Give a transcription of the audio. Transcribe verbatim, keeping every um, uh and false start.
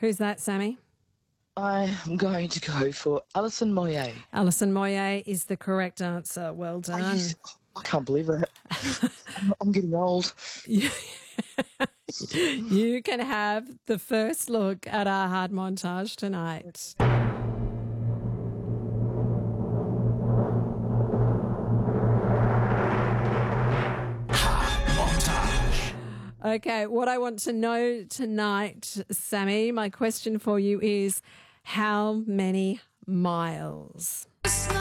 Who's that, Sammy? I'm going to go for Alison Moyet. Alison Moyet is the correct answer. Well I, done. used, I can't believe it. I'm, I'm getting old. You you can have the first look at our hard montage tonight. Okay, what I want to know tonight, Sammy, my question for you is how many miles?